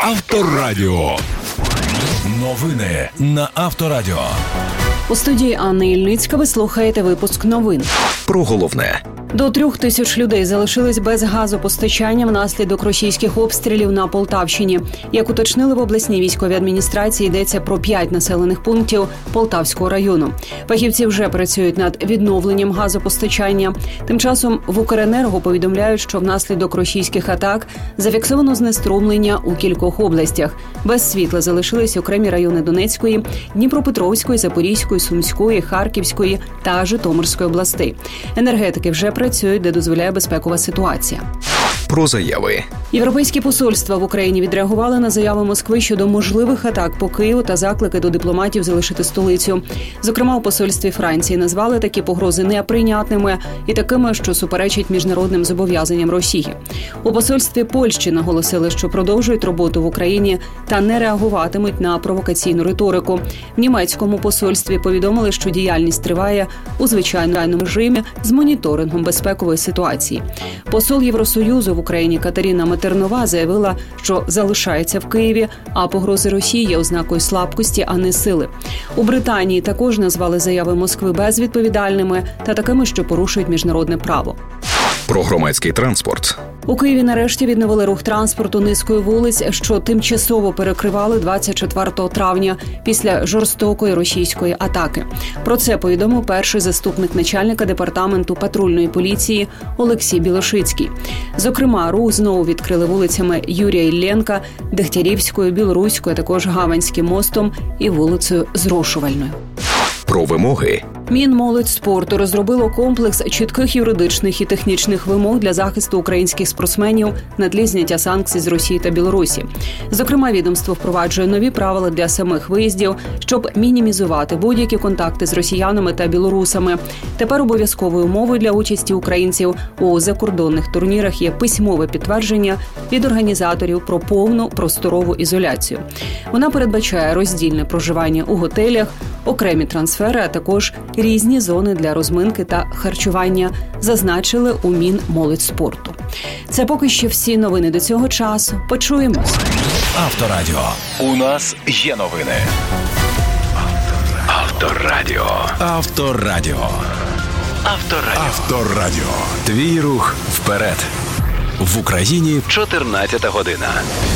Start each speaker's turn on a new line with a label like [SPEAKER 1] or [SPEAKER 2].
[SPEAKER 1] Авторадіо. Новини на Авторадіо.
[SPEAKER 2] У студії Анна Ільницька ви слухаєте випуск новин.
[SPEAKER 3] Про головне.
[SPEAKER 2] До 3000 людей залишились без газопостачання внаслідок російських обстрілів на Полтавщині. Як уточнили в обласній військовій адміністрації, йдеться про 5 населених пунктів Полтавського району. Фахівці вже працюють над відновленням газопостачання. Тим часом в Укренерго повідомляють, що внаслідок російських атак зафіксовано знеструмлення у кількох областях. Без світла залишились окремі райони Донецької, Дніпропетровської, Запорізької, Сумської, Харківської та Житомирської областей. Енергетики вже працюють, де дозволяє безпекова ситуація.
[SPEAKER 3] Про заяви.
[SPEAKER 2] Європейські посольства в Україні відреагували на заяви Москви щодо можливих атак по Києву та заклики до дипломатів залишити столицю. Зокрема, у посольстві Франції назвали такі погрози неприйнятними і такими, що суперечать міжнародним зобов'язанням Росії. У посольстві Польщі наголосили, що продовжують роботу в Україні та не реагуватимуть на провокаційну риторику. В німецькому посольстві повідомили, що діяльність триває у звичайному режимі з моніторингом безпекової ситуації. Посол Євросоюзу в Україні Катерина Матернова заявила, що залишається в Києві, а погрози Росії є ознакою слабкості, а не сили. У Британії також назвали заяви Москви безвідповідальними та такими, що порушують міжнародне право.
[SPEAKER 3] Про громадський транспорт.
[SPEAKER 2] У Києві нарешті відновили рух транспорту низкою вулиць, що тимчасово перекривали 24 травня після жорстокої російської атаки. Про це повідомив перший заступник начальника департаменту патрульної поліції Олексій Білошицький. Зокрема, рух знову відкрили вулицями Юрія Іллєнка, Дегтярівською, Білоруською, а також Гаванським мостом і вулицею Зрошувальною.
[SPEAKER 3] Про вимоги.
[SPEAKER 2] Мінмолодьспорту розробило комплекс чітких юридичних і технічних вимог для захисту українських спортсменів на тлі зняття санкцій з Росії та Білорусі. Зокрема, відомство впроваджує нові правила для самих виїздів, щоб мінімізувати будь-які контакти з росіянами та білорусами. Тепер обов'язковою умовою для участі українців у закордонних турнірах є письмове підтвердження від організаторів про повну просторову ізоляцію. Вона передбачає роздільне проживання у готелях, окремі трансфери, а також різні зони для розминки та харчування, зазначили у Мінмолодьспорту. Це поки що всі новини до цього часу. Почуємось.
[SPEAKER 1] Авторадіо. У нас є новини. Авторадіо. Авторадіо. Авторадіо. Авторадіо. Твій рух вперед. В Україні 14 година.